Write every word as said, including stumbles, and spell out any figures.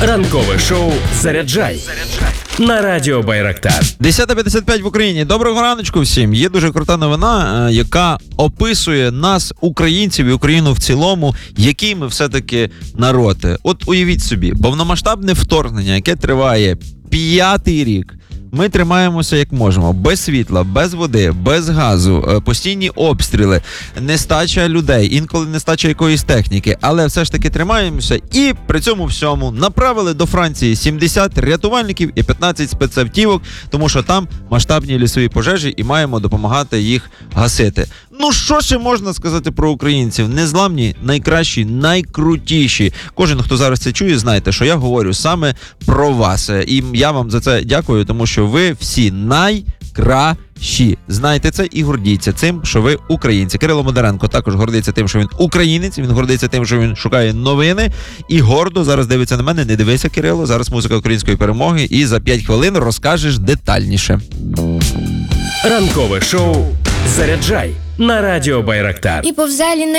Ранкове шоу «Заряджай» на радіо Байрактар. десята п'ятдесят п'ять в Україні. Доброго раночку всім. Є дуже крута новина, яка описує нас, українців і Україну в цілому, який ми все-таки народ. От уявіть собі, повномасштабне вторгнення, яке триває п'ятий рік. Ми тримаємося як можемо, без світла, без води, без газу, постійні обстріли, нестача людей, інколи нестача якоїсь техніки, але все ж таки тримаємося і при цьому всьому направили до Франції сімдесят рятувальників і п'ятнадцять спецавтівок, тому що там масштабні лісові пожежі і маємо допомагати їх гасити. Ну що ще можна сказати про українців? Незламні, найкращі, найкрутіші. Кожен, хто зараз це чує, знайте, що я говорю саме про вас. І я вам за це дякую, тому що ви всі найкращі. Знайте це і гордіться цим, що ви українці. Кирило Модаренко також гордиться тим, що він українець, він гордиться тим, що він шукає новини і гордо зараз дивиться на мене. Не дивися, Кирило, зараз музика української перемоги і за п'ять хвилин розкажеш детальніше. Ранкове шоу «Заряджай» на радіо Байрактар. І повзалі не